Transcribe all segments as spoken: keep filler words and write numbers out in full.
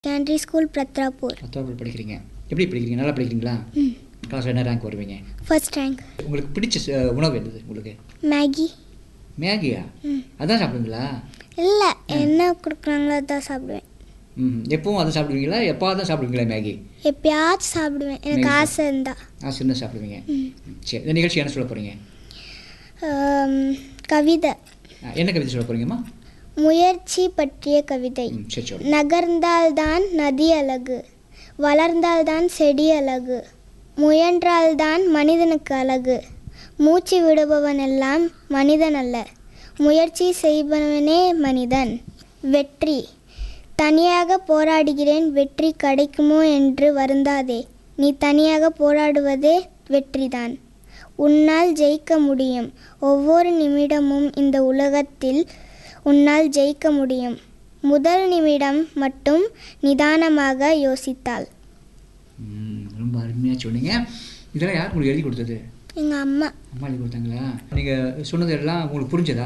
Gantry school பிரத்ராப்பூர். பிரத்ராப்பூர் படிக்கிறீங்க. எப்படி படிக்கிறீங்க? நல்லா படிக்கிறீங்களா? ம் கிளாஸில் என்ன ரேங்க் வருவீங்க? First rank. உங்களுக்கு பிடிச்ச ச- உணவு என்னது உங்களுக்கு? மேகி. மேகியா? ம் அதான் சாப்பிடுவீங்களா? இல்லை, என்ன கொடுக்குறாங்களோ அதான் சாப்பிடுவேன். ம் எப்பவும் அதை சாப்பிடுவீங்களா? எப்போது தான் சாப்பிடுவீங்களா மேகி? எப்பயாச்சும் சாப்பிடுவேன், எனக்கு மேகி ஆசை இருந்தா. ஆ சின்ன சாப்பிடுவீங்க. சரி, இந்த நிகழ்ச்சி என்ன சொல்ல போகிறீங்க? ஆம், கவிதை. என்ன கவிதை சொல்ல போகிறீங்கம்மா? முயற்சி பற்றிய கவிதை. ம் சரி சொல்லு. நகர்ந்தால்தான் நதி அழகு, வளர்ந்தால்தான் செடி அழகு, முயன்றால்தான் மனிதனுக்கு அழகு. மூச்சு விடுபவனெல்லாம் மனிதன் அல்ல, முயற்சி செய்பவனே மனிதன். வெற்றி. தனியாக போராடுகிறேன், வெற்றி கிடைக்குமோ என்று வருந்தாதே, நீ தனியாக போராடுவதே வெற்றிதான். உன்னால் ஜெயிக்க முடியும், ஒவ்வொரு நிமிடமும் இந்த உலகத்தில் உன்னால் ஜெயிக்க முடியும். முதல் நிமிடம் மட்டும் நிதானமாக யோசித்தாள். ம் ரொம்ப அருமையாக சொன்னீங்க. இதெல்லாம் யார் உங்களுக்கு எழுதி கொடுத்தது? எங்கள் அம்மா. அம்மா எழுதி கொடுத்தாங்களா? நீங்கள் சொன்னது எல்லாம் உங்களுக்கு புரிஞ்சதா?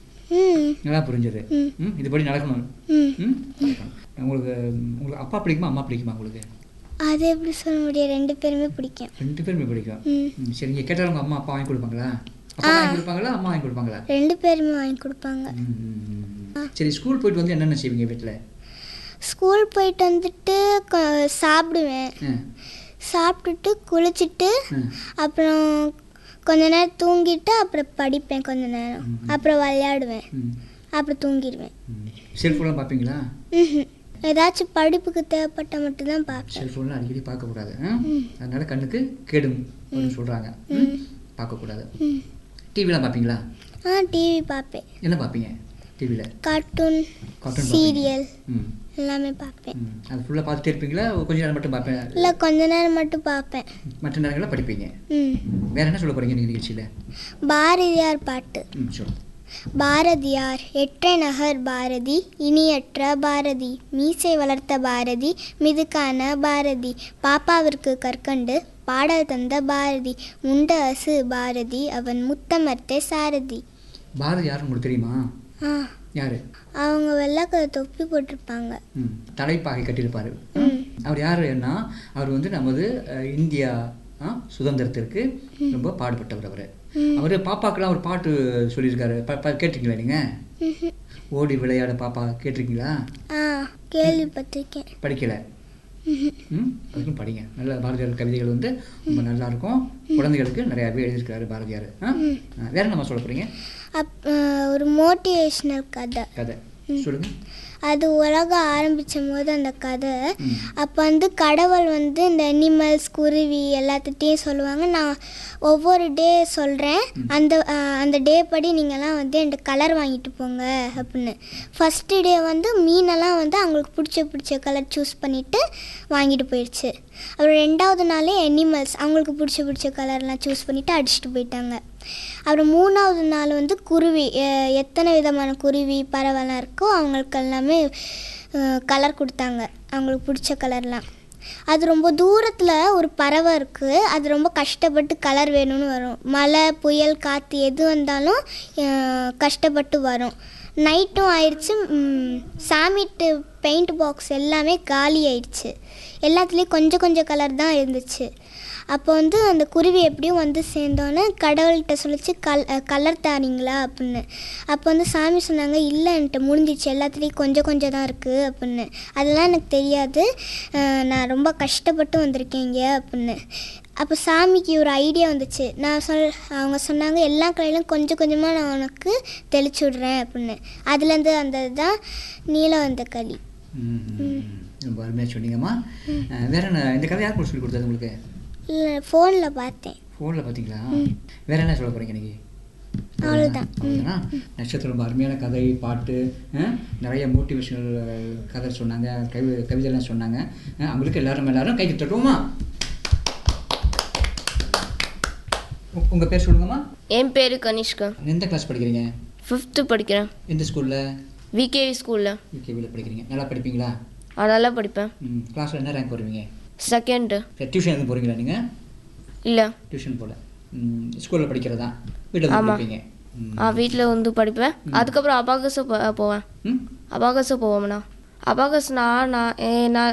ம் நல்லா புரிஞ்சது. ம். ம் இதுபடி நடக்கணும். ம் ம் நடக்கணும். உங்களுக்கு உங்களுக்கு அப்பா பிடிக்குமா அம்மா பிடிக்குமா உங்களுக்கு? அது எப்படி சொல்ல முடியும், ரெண்டு பேருமே பிடிக்கும். ரெண்டு பேருமே பிடிக்கும். ம் ம் சரி, நீங்கள் கேட்டாலும் உங்கள் அம்மா அப்பா வாங்கி கொடுப்பாங்களா? அப்பா வாங்கி கொடுப்பாங்களா அம்மா வாங்கி கொடுப்பாங்களா? ரெண்டு பேருமே வாங்கி கொடுப்பாங்க. ம், ம், ம். சரி, ஸ்கூல் போயிட்டு வந்து என்னென்ன செய்வீங்க வீட்டில்? ஸ்கூல் போயிட்டு வந்துட்டு கொ- சாப்பிடுவேன். ம் சாப்பிட்டுட்டு குளிச்சுட்டு ம் அப்புறம் கொஞ்ச நேரம் தூங்கிட்டு அப்புறம் படிப்பேன் கொஞ்ச நேரம், அப்புறம் விளையாடுவேன், ம் அப்புறம் தூங்கிடுவேன். ம் செல்ஃபோன்லாம் பார்ப்பீங்களா? ம்ஹும். ஏதாச்சும் படிப்புக்கு தேவைப்பட்ட மட்டும்தான் பார்ப்பேன். செல்ஃபோன்லாம் அடிக்கடி பார்க்கக்கூடாது. அதனால கண்ணுக்கு கேடும் அப்படின்னு சொல்கிறாங்க. பார்க்கக்கூடாது. ம். டிவிலாம் பார்ப்பீங்களா? ஆ டிவி பார்ப்பேன். என்ன பார்ப்பீங்க டிவியில்? கார்ட்டூன், கார்ட்டூன் சீரியல் ம் எல்லாமே பார்ப்பேன். ம் அது ஃபுல்லாக பார்த்துட்டே இருப்பீங்களா? கொஞ்ச நேரம் மட்டும் பார்ப்பேன், இல்லை, கொஞ்ச நேரம் மட்டும் பார்ப்பேன். மற்ற நேரங்களில் படிப்பீங்க. ம் வேறு என்ன சொல்ல போகிறீங்க நீங்கள் நிகழ்ச்சியில்? பாரதியார் பாட்டு. ம் சொல்லு. பாரதியார் எற்ற நகர் பாரதி, இனியற்ற பாரதி, மீசை வளர்த்த பாரதி, மிதுக்கான பாரதி, பாப்பாவிற்கு கற்கண்டு பாடல் தந்த பாரதி, உண்ட அசு பாரதி, அவன் முத்தமர்த்தே சாரதி. பாரதி யாருன்னு உங்களுக்கு தெரியுமா? ஆ யார்? அவங்க வெள்ளைக்கதை தொப்பி போட்டிருப்பாங்க. ம் தலைப்பாகை கட்டியிருப்பார். ம் அவர் யாருன்னா அவர் வந்து நமது அஹ், இந்தியா ஆ, சுதந்திரத்திற்கு ரொம்ப பாடுபட்டவர். அவர் ம். அவர் பாப்பாக்கெல்லாம் ஒரு பாட்டு சொல்லியிருக்காரு. ப ப- கேட்டிருக்கீங்களா நீங்கள்? ம்ஹும். ஓடி விளையாட பாப்பா கேட்டிருக்கீங்களா? ஆ கேள்விப்பட்டிருக்கேன். படிக்கலை? ம்ஹும். ம் அதுக்கும் படிங்க. நல்ல பாரதியார் கவிதைகள் வந்து ரொம்ப நல்லா இருக்கும். குழந்தைகளுக்கு நிறையாவே எழுதியிருக்காரு பாரதியார். ஆ ஆ, வேற நம்ம சொல்ல போகிறீங்க? அப் ஆ, ஒரு மோட்டிவேஷ்னல் கதை. கதை சொல்லுங்கள். அது உலகம் ஆரம்பித்த போது அந்த கதை, ம் அப்போ வந்து கடவுள் வந்து இந்த அனிமல்ஸ், குருவி எல்லாத்துட்டையும் சொல்லுவாங்க, நான் ஒவ்வொரு டே சொல்கிறேன், அந்த ஆஹ், அந்த டே படி நீங்கள்லாம் வந்து என்கிட்ட கலர் வாங்கிட்டு போங்க அப்படின்னு. ஃபஸ்ட்டு டே வந்து மீனெல்லாம் வந்து அவங்களுக்கு பிடிச்ச பிடிச்ச கலர் சூஸ் பண்ணிவிட்டு வாங்கிட்டு போயிடுச்சு. அப்புறம் ரெண்டாவது நாளே அனிமல்ஸ் அவங்களுக்கு பிடிச்ச பிடிச்ச கலர்லாம் சூஸ் பண்ணிவிட்டு அடிச்சுட்டு போயிட்டாங்க. அப்புறம் மூணாவது நாள் வந்து குருவி, எ- எத்தனை விதமான குருவி பறவைலாம் இருக்கோ அவங்களுக்கு எல்லாமே கலர் கொடுத்தாங்க, அவங்களுக்கு பிடிச்ச கலர்லாம். அது ரொம்ப தூரத்தில் ஒரு பறவை இருக்குது, அது ரொம்ப கஷ்டப்பட்டு கலர் வேணும்னு வரும். மழை, புயல், காற்று எது வந்தாலும் அஹ், கஷ்டப்பட்டு வரும். நைட்டும் ஆயிடுச்சு. ம், சாமிட்டு பெயிண்ட் பாக்ஸ் எல்லாமே காலி ஆயிடுச்சு, எல்லாத்துலேயும் கொஞ்சம் கொஞ்சம் கலர் தான் இருந்துச்சு. அப்போ வந்து அந்த குருவி எப்படியும் வந்து சேர்ந்தோன்னே கடவுள்கிட்ட சொல்லிச்சு, கல் கலர் தாரீங்களா அப்படின்னு. அப்போ வந்து சாமி சொன்னாங்க, இல்லைன்ட்டு முடிஞ்சிச்சு, எல்லாத்துலேயும் கொஞ்சம் கொஞ்சம் தான் இருக்குது அப்படின்னு. அதெல்லாம் எனக்கு தெரியாது, அஹ், நான் ரொம்ப கஷ்டப்பட்டு வந்திருக்கேன் இங்கே அப்படின்னு. அப்போ சாமிக்கு ஒரு ஐடியா வந்துச்சு. நான் சொல் அவங்க சொன்னாங்க, எல்லா கலையிலும் கொஞ்சம் கொஞ்சமாக நான் உனக்கு தெளிச்சு விட்றேன் அப்படின்னு. அதுலேருந்து அந்த தான் நீலம் வந்த களி. ம் ரொம்ப அருமையாக சொன்னீங்கம்மா. அஹ், வேற என்ன இந்த கதை யார் சொல்லி கொடுத்தது உங்களுக்கு? இல்லை, ஃபோனில் பார்த்தேன். ஃபோனில் பார்த்தீங்களா? வேற என்ன சொல்ல போகிறீங்க இன்னைக்கு? அவ்வளோதான். அவ்வளோதானா? நட்சத்திரம் ரொம்ப அருமையான கதை, பாட்டு, அஹ், நிறைய மோட்டிவேஷனல் கதை சொன்னாங்க, கவி கவிதைலாம் சொன்னாங்க. அஹ், அவங்களுக்கு எல்லாரும் எல்லாரும் கைக்கு தட்டுவோமா? உ- உங்க பேர் சொல்லுங்கம்மா. என் பேர் கனிஷ்கா. எந்த கிளாஸ் படிக்கிறீங்க? ஃபிஃப்த்து படிக்கிறேன். எந்த ஸ்கூலில்? விகேவி ஸ்கூலில். யூகேவியில் படிக்கிறீங்க. நல்லா படிப்பீங்களா? நல்லா படிப்பேன். ம் கிளாஸில் என்ன ரேங்க் வருவீங்க? செகண்டு. சரி, டியூஷன் எதுவும் போகிறீங்களா நீங்கள்? இல்லை. டியூஷன் போல. ஸ்கூலில் படிக்கிறதா? வீட்டில் வந்து ஆமாம். படிப்பீங்க? ம். ஆ வீட்டில் வந்து படிப்பேன். அதுக்கப்புறம் அபாகஸு போவேன். ம் அபாகஸு போவோம்ண்ணா. அபாகஸ்னா நான் ஏ- நான்